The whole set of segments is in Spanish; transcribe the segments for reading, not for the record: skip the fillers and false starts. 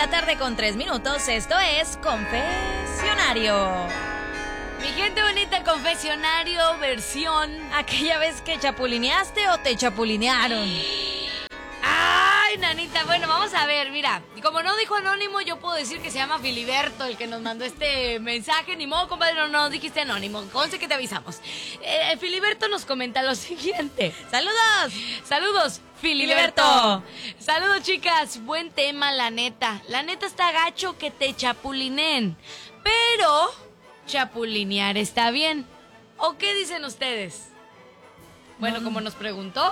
la tarde con 3 minutos. Esto es Confesionario. Mi gente bonita, confesionario, versión. ¿Aquella vez que chapulineaste o te chapulinearon? Ay, nanita, bueno, vamos a ver, mira. Como no dijo anónimo, yo puedo decir que se llama Filiberto, el que nos mandó este mensaje. Ni modo, compadre, no dijiste anónimo. Conste que te avisamos. Filiberto nos comenta lo siguiente. ¡Saludos! ¡Saludos, Filiberto! Saludos, chicas. Buen tema, la neta. La neta está gacho que te chapulinen. Pero chapulinear está bien. ¿O qué dicen ustedes? Bueno, como nos preguntó,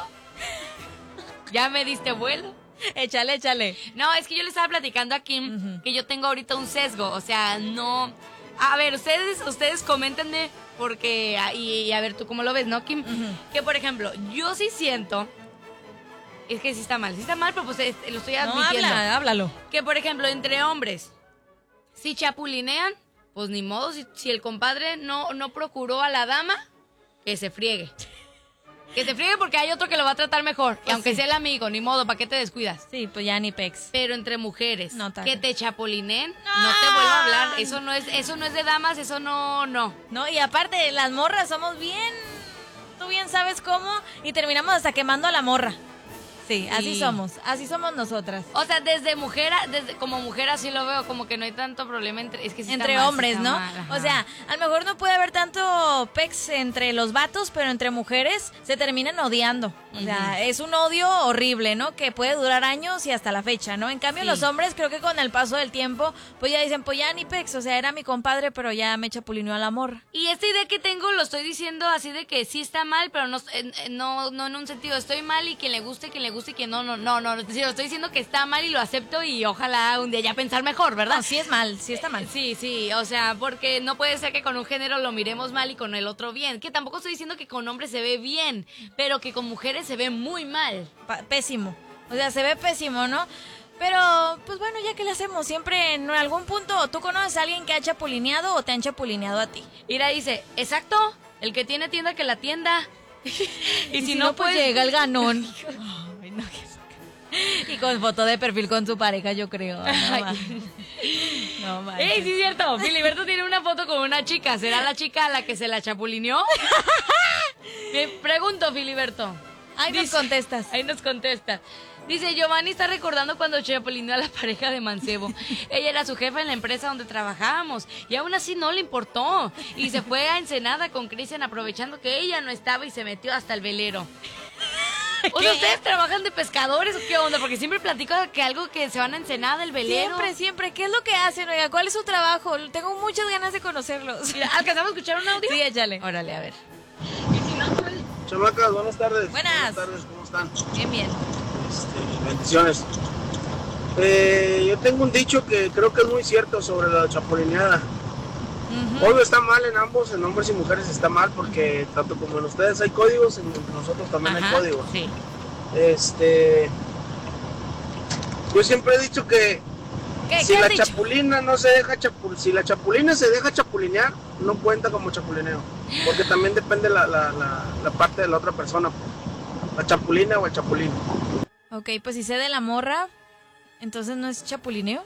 ¿ya me diste vuelo? Échale. No, es que yo le estaba platicando a Kim que yo tengo ahorita un sesgo, o sea, no... A ver, ustedes coméntenme porque... Y a ver, ¿tú cómo lo ves, no, Kim? Que, por ejemplo, yo sí siento... Es que sí está mal, pero pues lo estoy admitiendo. No, háblalo. Que, por ejemplo, entre hombres, si chapulinean, pues ni modo, si el compadre no procuró a la dama, que se friegue. Que se friegue porque hay otro que lo va a tratar mejor. Pues y aunque sí. sea el amigo, ni modo, ¿para qué te descuidas? Sí, pues ya ni pex. Pero entre mujeres, No, que te chapulinen, no te vuelvo a hablar. Eso no es de damas, eso no. No, y aparte, las morras somos bien... Tú bien sabes cómo, y terminamos hasta quemando a la morra. Sí, así somos nosotras. O sea, como mujer así lo veo, como que no hay tanto problema entre... Es que sí está Entre mal, hombres, sí está ¿no? mal, ajá. O sea, a lo mejor no puede haber tanto pex entre los vatos, pero entre mujeres se terminan odiando. O sea, es un odio horrible, ¿no? Que puede durar años y hasta la fecha, ¿no? En cambio, Sí. los hombres creo que con el paso del tiempo, pues ya dicen, pues ya ni pex, o sea, era mi compadre, pero ya me chapulineó a la morra. Y esta idea que tengo lo estoy diciendo así de que sí está mal, pero no en un sentido estoy mal y quien le guste, y quien no. Sí, lo estoy diciendo que está mal y lo acepto y ojalá un día ya pensar mejor, ¿verdad? No, sí es mal, sí está mal. Sí, o sea, porque no puede ser que con un género lo miremos mal y con el otro bien. Que tampoco estoy diciendo que con hombres se ve bien, pero que con mujeres se ve muy mal. Pésimo. O sea, se ve pésimo, ¿no? Pero, pues bueno, ya que le hacemos, siempre en algún punto, ¿tú conoces a alguien que ha chapulineado o te han chapulineado a ti? Ira dice, exacto, el que tiene tienda que la tienda. Y si no, pues llega el ganón. Ay, no, y con foto de perfil con su pareja, yo creo. No manches. ¡Ey, sí es cierto! Filiberto tiene una foto con una chica. ¿Será la chica a la que se la chapulineó? Me pregunto, Filiberto. Ahí nos contestas. Ahí nos contesta. Dice, Giovanni está recordando cuando chapulineó a la pareja de Mancebo. Ella era su jefa en la empresa donde trabajábamos y aún así no le importó. Y se fue a Ensenada con Cristian aprovechando que ella no estaba y se metió hasta el velero. O sea, ¿ustedes trabajan de pescadores o qué onda? Porque siempre platico que algo que se van a Ensenada, el velero. Siempre. ¿Qué es lo que hacen? Oiga, ¿cuál es su trabajo? Tengo muchas ganas de conocerlos. Mira, ¿alcanzamos a escuchar un audio? Sí, échale. Órale, a ver. Chamacas, buenas tardes. Buenas tardes, ¿cómo están? Bien. Bendiciones. Yo tengo un dicho que creo que es muy cierto sobre la chapulineada. Obvio está mal en ambos, en hombres y mujeres está mal, porque tanto como en ustedes hay códigos, en nosotros también hay códigos. Sí. Yo siempre he dicho que si ¿Qué la has dicho? chapulina no se deja si la chapulina se deja chapulinear, no cuenta como chapulineo, porque también depende la parte de la otra persona, la chapulina o el chapulín. Ok, pues si sé de la morra, entonces no es chapulineo.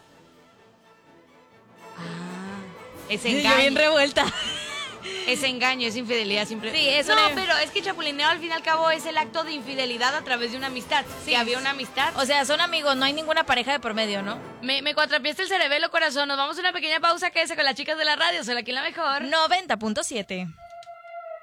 Es Yo engaño. bien revuelta. Es engaño, es infidelidad siempre. Sí, eso no, no- pero es que chapulineo al fin y al cabo es el acto de infidelidad a través de una amistad. Sí. Si había una amistad. O sea, son amigos, no hay ninguna pareja de por medio, ¿no? Me cuatrapiaste el cerebelo, corazón. Nos vamos a una pequeña pausa. Quédese con las chicas de la radio. Soy aquí la mejor. 90.7.